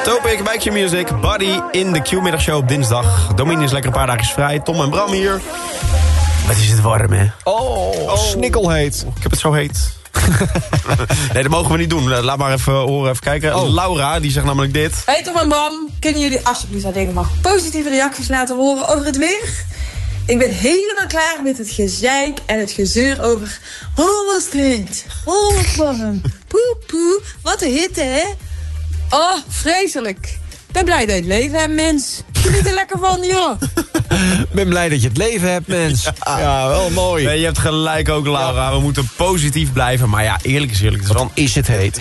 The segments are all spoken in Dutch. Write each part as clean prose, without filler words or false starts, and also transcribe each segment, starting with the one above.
Topic bij Q-Music. Buddy in de Q-middagshow op dinsdag. Domien is lekker een paar dagjes vrij. Tom en Bram hier. Wat is het warm, hè? Oh, snikkelheet. Ik heb het zo heet. Nee, dat mogen we niet doen. Laat maar even horen, even kijken. Oh. Laura, die zegt namelijk dit. Hey Tom en Bram, kunnen jullie alsjeblieft alleen maar positieve reacties laten horen over het weer? Ik ben helemaal klaar met het gezeik en het gezeur over... Oh, wat heet. Oh, wat warm. Poe, poe. Wat een hitte, hè? Oh, vreselijk. Ik ben blij dat je het leven hebt, mens. Geniet er lekker van, joh. Ik ben blij dat je het leven hebt, mens. Ja, wel mooi. Nee, je hebt gelijk ook, Laura. We moeten positief blijven. Maar ja, eerlijk is eerlijk. Wat is het heet.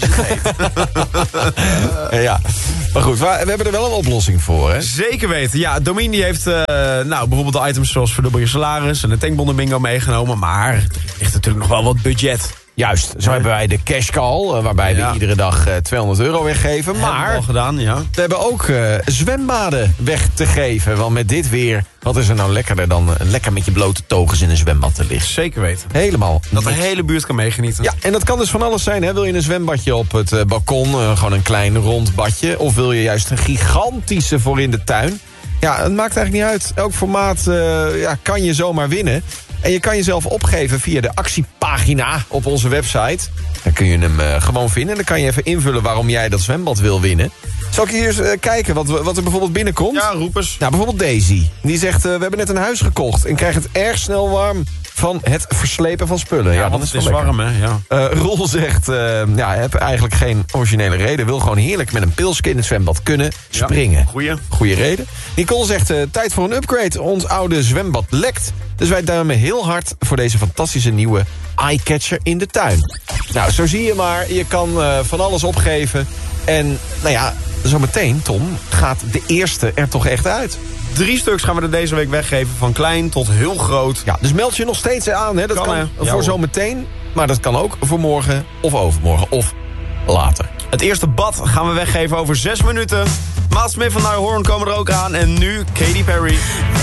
Ja, maar goed, we hebben er wel een oplossing voor, hè? Zeker weten. Ja, Domien die heeft bijvoorbeeld de items zoals verdubbel je salaris en de tankbonnen bingo meegenomen. Maar er ligt natuurlijk nog wel wat budget. Juist, zo hebben wij de cash call, waarbij we iedere dag €200 weggeven. Maar hebben we al gedaan, ja. We hebben ook zwembaden weg te geven. Want met dit weer, wat is er nou lekkerder dan lekker met je blote togens in een zwembad te liggen? Zeker weten. Helemaal. Dat de hele buurt kan meegenieten. Ja, en dat kan dus van alles zijn. Hè? Wil je een zwembadje op het balkon, gewoon een klein rond badje? Of wil je juist een gigantische voor in de tuin? Ja, het maakt eigenlijk niet uit. Elk formaat kan je zomaar winnen. En je kan jezelf opgeven via de actiepagina op onze website. Dan kun je hem gewoon vinden. En dan kan je even invullen waarom jij dat zwembad wil winnen. Zal ik hier eens kijken wat er bijvoorbeeld binnenkomt? Ja, roep eens. Nou, bijvoorbeeld Daisy. Die zegt, we hebben net een huis gekocht en krijgen het erg snel warm van het verslepen van spullen. Ja, want het is warm, hè. Ja. Roel zegt, heb eigenlijk geen originele reden. Wil gewoon heerlijk met een pilsje in het zwembad kunnen springen. Goeie reden. Nicole zegt, tijd voor een upgrade. Ons oude zwembad lekt. Dus wij duimen heel hard voor deze fantastische nieuwe eyecatcher in de tuin. Nou, zo zie je maar. Je kan van alles opgeven. En, zometeen, Tom, gaat de eerste er toch echt uit. 3 stuks gaan we er deze week weggeven. Van klein tot heel groot. Ja, dus meld je nog steeds aan. Hè? Dat kan voor zometeen. Maar dat kan ook voor morgen of overmorgen of later. Het eerste bad gaan we weggeven over 6 minuten. Maat Smith van Niall Horan komen er ook aan. En nu Katy Perry.